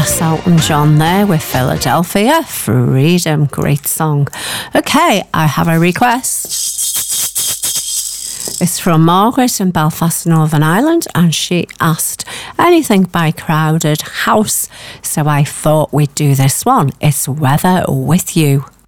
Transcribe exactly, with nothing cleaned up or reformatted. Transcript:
Yes, Elton John there with Philadelphia Freedom. Great song. Okay, I have a request. It's from Margaret in Belfast, Northern Ireland, and she asked anything by Crowded House. So I thought we'd do this one. It's Weather With You.